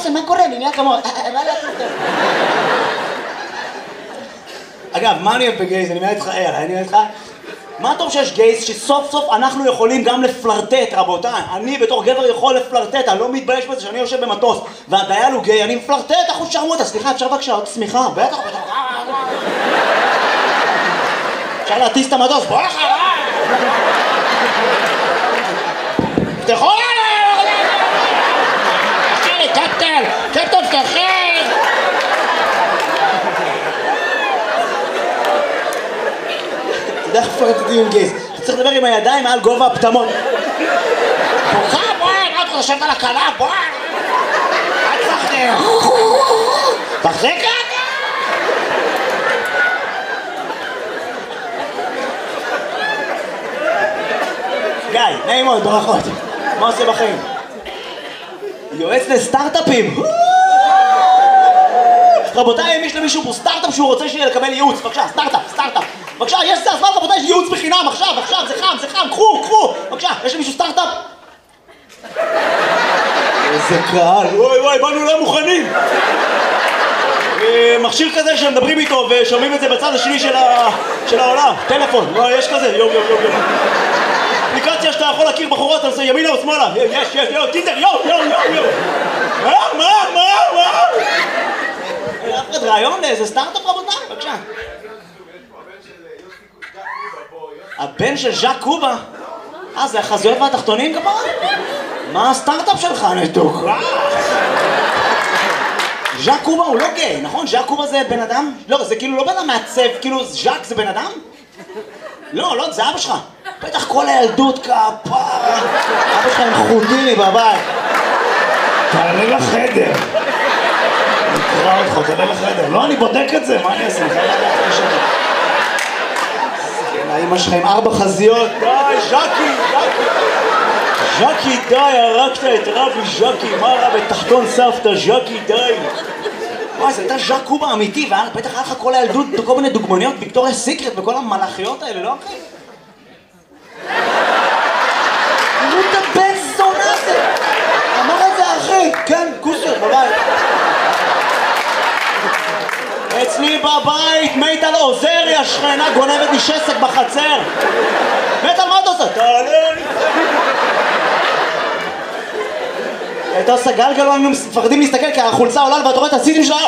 אושר, מה קורה? אני נהיה כמוה. מה לעשות? אגב, מה אני אוהב בגייז? אני אומר איתך, אני אומר איתך, מה טוב שיש גייז שסוף סוף אנחנו יכולים גם לפלרטט, רבותיי. אני בתור גבר יכול לפלרטט, אני לא מתבייש בזה שאני יושב במטוס והדייל הוא גיי, אני מפלרטט, אחוז שרמוטה, סליחה, אפשר בבקשה עוד סמיכה? בטח, אפשר להטיס את המטוס, בוא לך, פתחו קפטן, קפטן פתחים! אתה יודע איך פלרטטים עם גייז, אתה צריך לדבר עם הידיים מעל גובה הפטמות. בוכה בואי, מה אתה חושבת על הכלה? בואי! אל תפחדי! תחזיק את! גיא, נעים מאוד, ברכות. מה עושה בחיים? יועץ לסטארט-אפים. רבותיי, אם יש למישהו פה סטארט-אפ שהוא רוצה לקבל ייעוץ, בבקשה, סטארט-אפ. בבקשה, יש זה הזמן, רבותיי, יש ייעוץ בחינם, עכשיו, זה חם, קחו. בבקשה, יש למישהו סטארט-אפ? איזה קהל, וואי, באנו לא מוכנים. מכשיר כזה שמדברים איתו ושומעים את זה בצד השני של העולם. טלפון, יש כזה, יום. אפליקציה שאתה יכול להכיר בחורות, אתה עושה ימינה או שמאלה. יש, טינדר, יום. מה? אף אחד רעיון לאיזה סטארט-אפ רבותיי, בבקשה. הבן של ז'אק קובה? זה החזויות והתחתונים כמובן? מה הסטארט-אפ שלך, נתוק? ז'אק קובה הוא לא גיי, נכון? ז'אק קובה זה בן אדם? לא, זה כאילו לא בן אדם מעצב, כאילו ז'אק זה בן אדם? לא, זה אבא שלך. בטח כל הילדות כפרה. אבא שלך עם חוטיני בבית. תעלה לחדר. נקרא אותך, תעלה לחדר. לא, אני בודק את זה, מה אני אעשה? אני חייב לדעת את זה. האמא שלך עם 4 חזיות. די, ז'קי, די, הרגת את רבי ז'קי. מה רע בתחתון סבתא, ז'קי, די. וואי, זה הייתה ז'אק קובה אמיתי, ובטח היה לך כל הילדות, כל מיני דוגמניות, ויקטוריה סיקרט וכל המלאכיות האלה, לא אחי? תראו את הבן זונה הזה! אמר את זה אחי, כן, כוסר, בבית. אצלי בבית, מיטל עוזריה, שכנה גונבת לי שסק בחצר. מיטל, מה אתה עושה? תעלה לי. אתה עושה גלגלו, אנחנו מפחדים להסתכל כי החולצה עולה ואתה רואה את הסיטים שלה.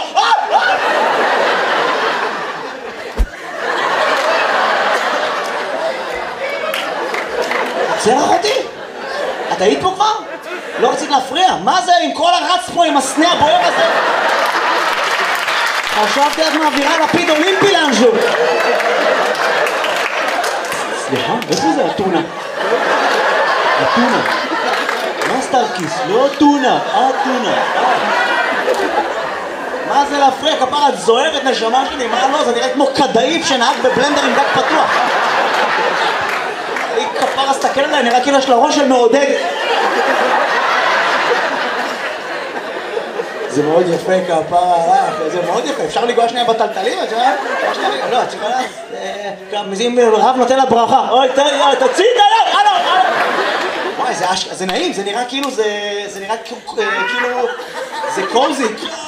צרח אותי? את היית פה כבר? לא רצית להפריע? מה זה עם כל הרץ פה עם הסנה הבוער הזה? חשבתי את מעבירה לפיד אולימפי לאנשהו. סליחה, איפה זה הטונה? מה סטארקיס? לא טונה, טונה. מה זה להפריע? כפרה, את זוהרת נשמה שלי, מה לא? זה נראה כמו כדאיף שנהג בבלנדר עם דק פתוח. היא כפרה, סתכל עליי, נראה כאילו יש לה ראש של מעודד. זה מאוד יפה כפרה, זה מאוד יפה. אפשר לגוע שנייה בטלטלים? לא, את יכולה... גם אם רב נותן לה ברכה. אוי, תצאי את היד, הלו. וואי, זה נעים, זה נראה כאילו, זה נראה כאילו, זה קוזי.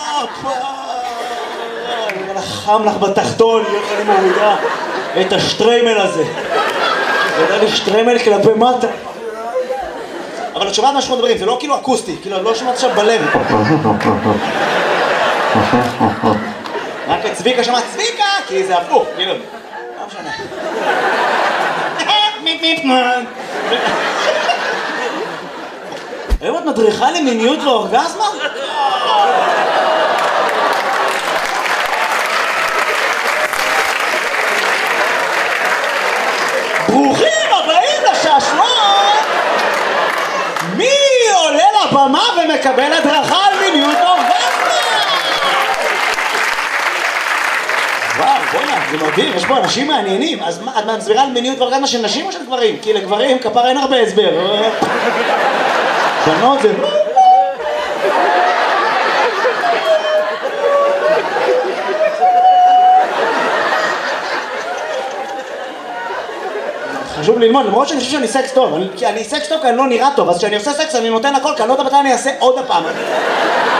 חם לך בתחתון, איך אני מורידה את השטריימל הזה. זה יודע לי שטריימל כלפי מטה. אבל את שומעת מה שאנחנו מדברים, זה לא כאילו אקוסטי, כאילו לא שומעת עכשיו בלב. רק את צביקה שמעת צביקה, כי זה הפוך, כאילו. לא משנה. היום את מדריכה למיניות ואורגזמה? ברוכים הבאים לשעשועון! מי עולה לבמה ומקבל הדרכה על מיניות ואורגזמה? וואו, בוא'נה, זה מדהים, יש פה אנשים מעניינים. אז את מסבירה על מיניות ואורגזמה של נשים או של גברים? כי לגברים כפר אין הרבה הסבר. בנות זה... חשוב ללמוד, למרות שאני חושב שאני סקס טוב. כי אני סקס טוב כי אני לא נראה טוב, אז כשאני עושה סקס אני נותן הכל, כי אני לא יודע מתי אני אעשה עוד הפעם.